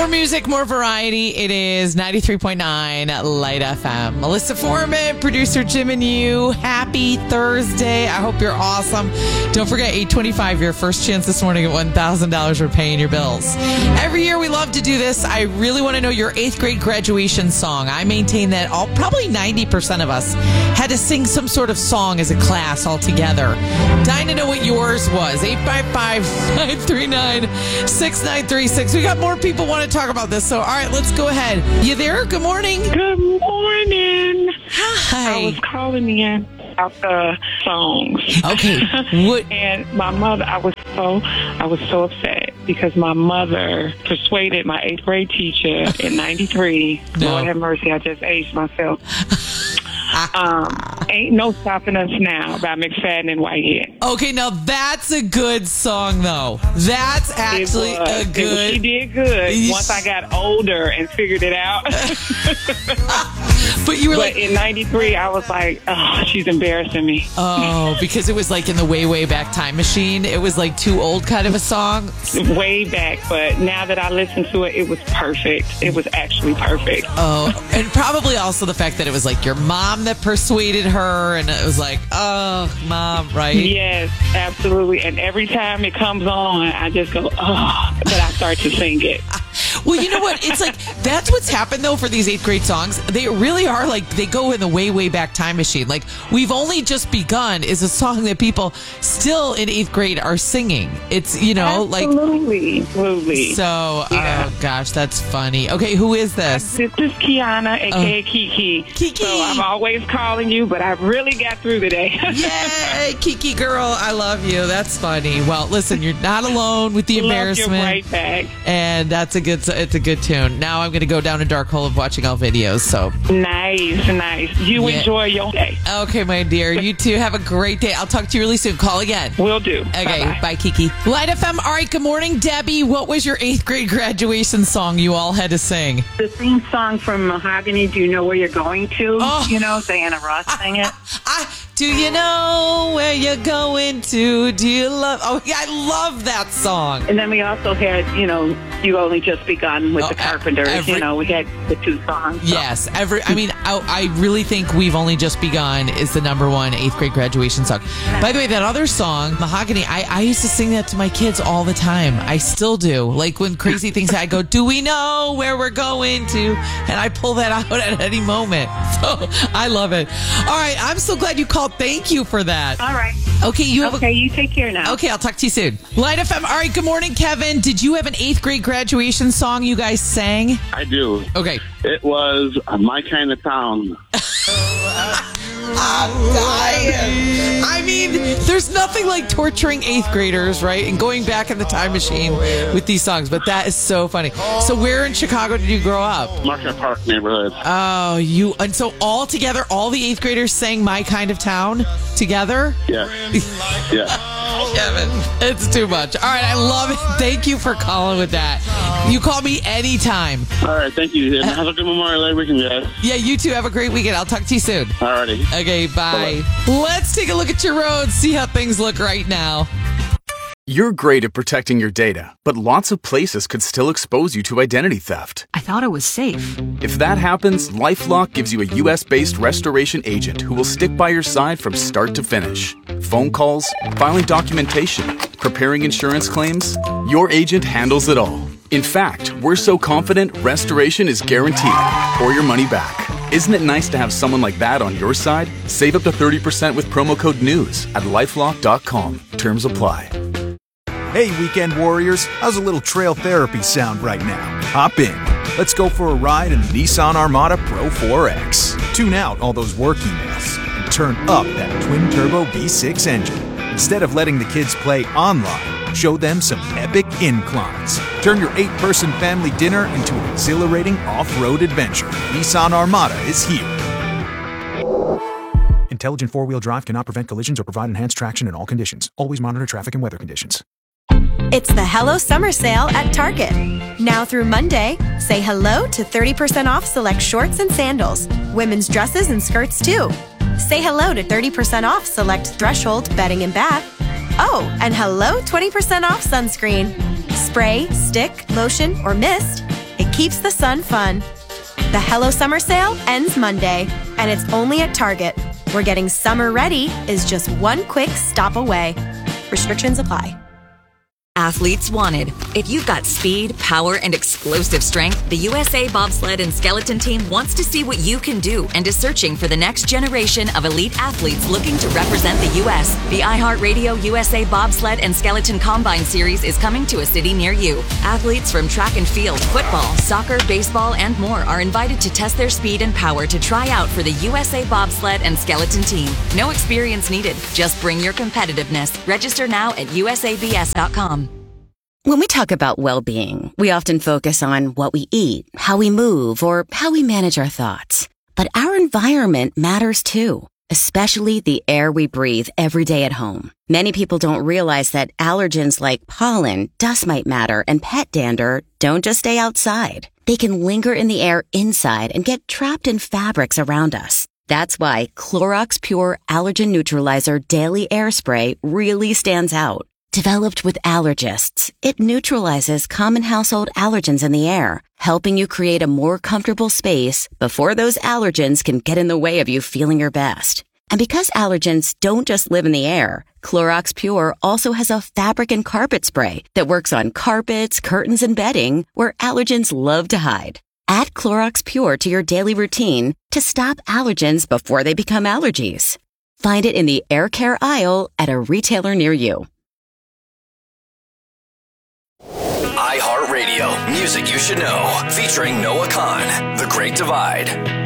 More music, more variety. It is 93.9 Light FM. Melissa Foreman, producer Jim and you. Happy Thursday. I hope you're awesome. Don't forget, 825, your first chance this morning at $1,000 for paying your bills. Every year we love to do this. I really want to know your 8th grade graduation song. I maintain that probably 90% of us had to sing some sort of song as a class all together. Dying to know what yours was. 855-939-6936. We got more people want to talk about this. So, all right, let's go ahead. You there? Good morning. Good morning. Hi. I was calling in about the songs. Okay. What? And my mother, I was so upset because my mother persuaded my 8th grade teacher in 93. No. Lord have mercy, I just aged myself. Ain't No Stopping Us Now by McFadden and Whitehead. Okay, now that's a good song, though. That's actually a good... She did good once I got older and figured it out. But you were But in 93, I was like, oh, she's embarrassing me. Oh, because it was like in the way, way back time machine. It was like too old kind of a song. Way back, but now that I listen to it, it was perfect. It was actually perfect. Oh, and probably also the fact that it was like your mom that persuaded her, and it was like, oh, mom, right? Yes, absolutely. And every time it comes on, I just go, oh, but I start to sing it. Well, you know what? It's like, that's what's happened, though, for these 8th grade songs. They really are like, they go in the way, way back time machine. Like, We've Only Just Begun is a song that people still in 8th grade are singing. It's, you know, Absolutely. So, Yeah. Oh, gosh, that's funny. Okay, who is this? This is Kiana, a.k.a. Kiki. Kiki. So I'm always calling you, but I really got through today. Yay, Kiki girl, I love you. That's funny. Well, listen, you're not alone with the embarrassment. Love you right back. And it's a good tune. Now I'm going to go down a dark hole of watching all videos. So Nice. You enjoy your day. okay, my dear. You too. Have a great day. I'll talk to you really soon. Call again. Will do. Okay, Bye-bye. bye, Kiki. Light FM. All right, good morning, Debbie. What was your 8th grade graduation song you all had to sing? The theme song from Mahogany, Do You Know Where You're Going To? Oh. You know, Diana Ross sang it. Do you know where you're going to? Do you love... Oh, yeah, I love that song. And then we also had, You Only Just Begun with the Carpenters. We had the 2 songs. So. Yes. I really think We've Only Just Begun is the number one 8th grade graduation song. By the way, that other song, Mahogany, I used to sing that to my kids all the time. I still do. Like when crazy things happen, I go, do we know where we're going to? And I pull that out at any moment. So I love it. All right. I'm so glad you called. Thank you for that. All right. Okay. You take care now. Okay. I'll talk to you soon. Light FM. All right. Good morning, Kevin. Did you have an 8th grade graduation song you guys sang? I do. Okay. It was My Kind of Town. I'm dying. I mean, there's nothing like torturing 8th graders, right? And going back in the time machine with these songs. But that is so funny. So where in Chicago did you grow up? Market Park neighborhood. Oh, and so all together, all the 8th graders sang My Kind of Town together? Yeah. Yeah. Kevin, it's too much. All right, I love it. Thank you for calling with that. You call me anytime. All right, thank you. And have a good Memorial Day weekend, guys. Yeah, you too. Have a great weekend. I'll talk to you soon. All righty. Okay, bye. Bye-bye. Let's take a look at your roads, see how things look right now. You're great at protecting your data, but lots of places could still expose you to identity theft. I thought it was safe. If that happens, LifeLock gives you a U.S.-based restoration agent who will stick by your side from start to finish. Phone calls, filing documentation, preparing insurance claims, your agent handles it all. In fact, we're so confident restoration is guaranteed or your money back. Isn't it nice to have someone like that on your side? Save up to 30% with promo code NEWS at LifeLock.com. Terms apply. Hey, weekend warriors, how's a little trail therapy sound right now? Hop in. Let's go for a ride in the Nissan Armada Pro 4X. Tune out all those work emails and turn up that twin-turbo V6 engine. Instead of letting the kids play online, show them some epic inclines. Turn your 8-person family dinner into an exhilarating off-road adventure. Nissan Armada is here. Intelligent four-wheel drive cannot prevent collisions or provide enhanced traction in all conditions. Always monitor traffic and weather conditions. It's the Hello Summer Sale at Target. Now through Monday, say hello to 30% off select shorts and sandals, women's dresses and skirts too. Say hello to 30% off select Threshold bedding and bath. Oh, and hello 20% off sunscreen. Spray, stick, lotion, or mist. keeps the sun fun. The Hello Summer Sale ends Monday, and it's only at Target, where getting summer ready is just one quick stop away. Restrictions apply. Athletes wanted. If you've got speed, power, and explosive strength, the USA Bobsled and Skeleton Team wants to see what you can do and is searching for the next generation of elite athletes looking to represent the U.S. The iHeartRadio USA Bobsled and Skeleton Combine Series is coming to a city near you. Athletes from track and field, football, soccer, baseball, and more are invited to test their speed and power to try out for the USA Bobsled and Skeleton Team. No experience needed. Just bring your competitiveness. Register now at usabs.com. When we talk about well-being, we often focus on what we eat, how we move, or how we manage our thoughts. But our environment matters too, especially the air we breathe every day at home. Many people don't realize that allergens like pollen, dust mite matter, and pet dander don't just stay outside. They can linger in the air inside and get trapped in fabrics around us. That's why Clorox Pure Allergen Neutralizer Daily Air Spray really stands out. Developed with allergists, it neutralizes common household allergens in the air, helping you create a more comfortable space before those allergens can get in the way of you feeling your best. And because allergens don't just live in the air, Clorox Pure also has a fabric and carpet spray that works on carpets, curtains, and bedding where allergens love to hide. Add Clorox Pure to your daily routine to stop allergens before they become allergies. Find it in the air care aisle at a retailer near you. iHeartRadio, music you should know, featuring Noah Khan, The Great Divide.